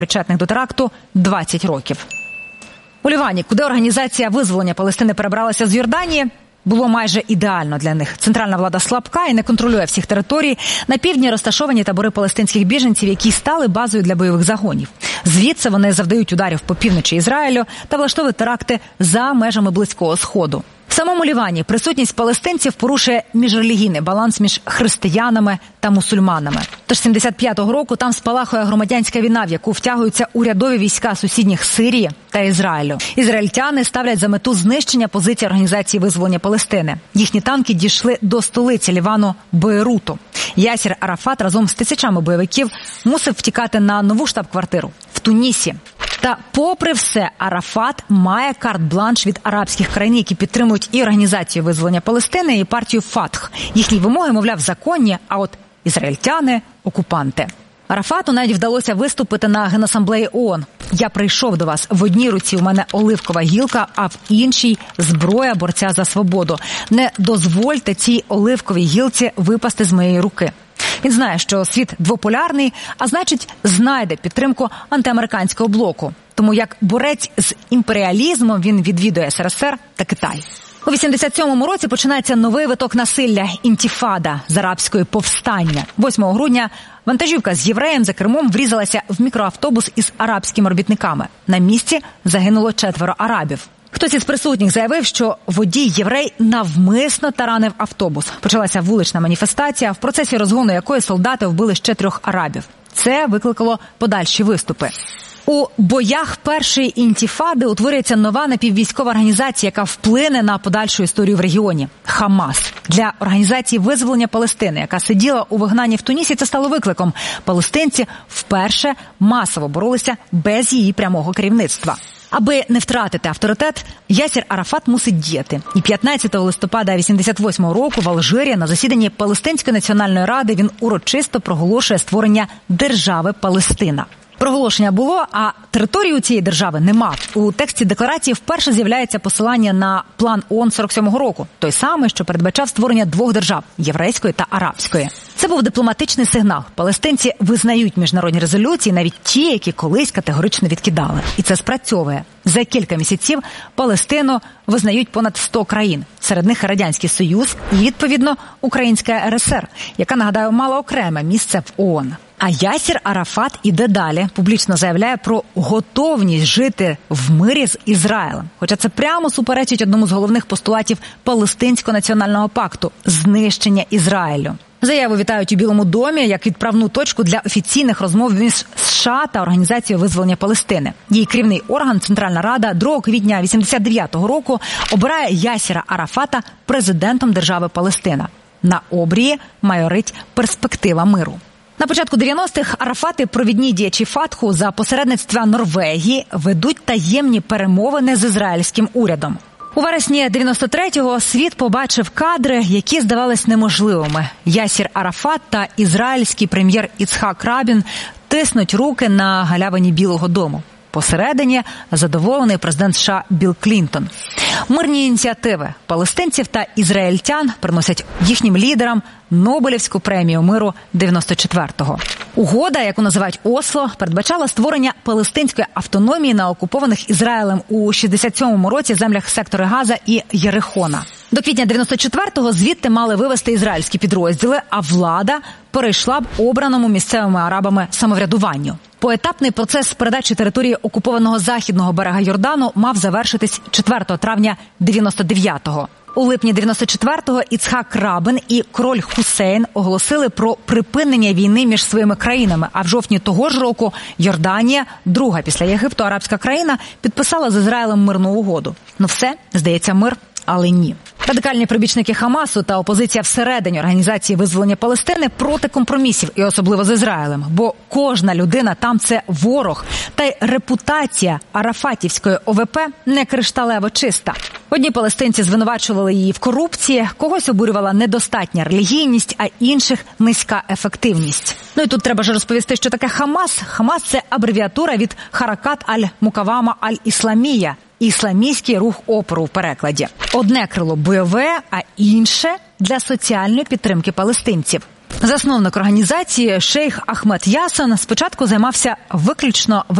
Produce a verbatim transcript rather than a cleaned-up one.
причетних до теракту двадцять років. У Лівані, куди Організація визволення Палестини перебралася з Йорданії, було майже ідеально для них. Центральна влада слабка і не контролює всіх територій. На півдні розташовані табори палестинських біженців, які стали базою для бойових загонів. Звідси вони завдають ударів по півночі Ізраїлю та влаштовують теракти за межами Близького Сходу. В самому Лівані присутність палестинців порушує міжрелігійний баланс між християнами та мусульманами. Тож сімдесят п'ятого року там спалахує громадянська війна, в яку втягуються урядові війська сусідніх Сирії та Ізраїлю. Ізраїльтяни ставлять за мету знищення позицій Організації визволення Палестини. Їхні танки дійшли до столиці Лівану – Бейруту. Ясір Арафат разом з тисячами бойовиків мусив втікати на нову штаб-квартиру – в Тунісі. Та попри все, Арафат має карт-бланш від арабських країн, які підтримують і Організацію визволення Палестини, і партію Фатх. Їхні вимоги, мовляв, законні, а от ізраїльтяни – окупанти. Арафату навіть вдалося виступити на Генасамблеї ООН. «Я прийшов до вас. В одній руці у мене оливкова гілка, а в іншій – зброя борця за свободу. Не дозвольте цій оливковій гілці випасти з моєї руки». Він знає, що світ двополярний, а значить, знайде підтримку антиамериканського блоку. Тому як борець з імперіалізмом він відвідує ес ер ес ер та Китай. У вісімдесят сьомому році починається новий виток насилля – інтіфада з арабської повстання. восьмого грудня вантажівка з євреєм за кермом врізалася в мікроавтобус із арабськими робітниками. На місці загинуло четверо арабів. Хтось із присутніх заявив, що водій-єврей навмисно таранив автобус. Почалася вулична маніфестація, в процесі розгону якої солдати вбили ще трьох арабів. Це викликало подальші виступи. У боях першої інтіфади утворюється нова напіввійськова організація, яка вплине на подальшу історію в регіоні – Хамас. Для Організації визволення Палестини, яка сиділа у вигнанні в Тунісі, це стало викликом. Палестинці вперше масово боролися без її прямого керівництва. Аби не втратити авторитет, Ясір Арафат мусить діяти. І п'ятнадцятого листопада вісімдесят восьмого року в Алжирі на засіданні Палестинської національної ради він урочисто проголошує створення держави Палестина. Проголошення було, а території у цієї держави нема. У тексті декларації вперше з'являється посилання на план ООН сорок сьомого року. Той самий, що передбачав створення двох держав – єврейської та арабської. Це був дипломатичний сигнал. Палестинці визнають міжнародні резолюції, навіть ті, які колись категорично відкидали. І це спрацьовує. За кілька місяців Палестину визнають понад сто країн. Серед них Радянський Союз і, відповідно, Українська ер ес ер, яка, нагадаю, мала окреме місце в ООН. А Ясір Арафат іде далі, публічно заявляє про готовність жити в мирі з Ізраїлем. Хоча це прямо суперечить одному з головних постулатів Палестинського національного пакту – знищення Ізраїлю. Заяву вітають у Білому домі як відправну точку для офіційних розмов між США та Організацією визволення Палестини. Її керівний орган, Центральна Рада, другого квітня вісімдесят дев'ятого року обирає Ясіра Арафата президентом держави Палестина. На обрії майорить перспектива миру. На початку дев'яностих Арафати, провідні діячі Фатху за посередництва Норвегії, ведуть таємні перемовини з ізраїльським урядом. У вересні дев'яносто третього світ побачив кадри, які здавались неможливими. Ясір Арафат та ізраїльський прем'єр Іцхак Рабін тиснуть руки на галявині Білого дому. Посередині задоволений президент США Білл Клінтон. Мирні ініціативи палестинців та ізраїльтян приносять їхнім лідерам Нобелівську премію миру дев'яносто четвертого. Угода, яку називають Осло, передбачала створення палестинської автономії на окупованих Ізраїлем у шістдесят сьомому році землях сектори Газа і Єрихона. До квітня дев'яносто четвертого звідти мали вивести ізраїльські підрозділи, а влада перейшла б обраному місцевими арабами самоврядуванню. Поетапний процес передачі території окупованого західного берега Йордану мав завершитись четвертого травня дев'яносто дев'ятого. У липні дев'яносто четвертого Іцхак Рабін і король Хусейн оголосили про припинення війни між своїми країнами, а в жовтні того ж року Йорданія, друга після Єгипту арабська країна, підписала з Ізраїлем мирну угоду. Ну все, здається, мир, але ні. Радикальні прибічники Хамасу та опозиція всередині Організації визволення Палестини проти компромісів, і особливо з Ізраїлем. Бо кожна людина там – це ворог. Та й репутація арафатівської о ве пе не кришталево чиста. Одні палестинці звинувачували її в корупції, когось обурювала недостатня релігійність, а інших – низька ефективність. Ну і тут треба ж розповісти, що таке Хамас. Хамас – це абревіатура від Харакат аль-Мукавама аль-Ісламія. Ісламістський рух опору в перекладі. Одне крило бойове, а інше для соціальної підтримки палестинців. Засновник організації шейх Ахмед Ясон спочатку займався виключно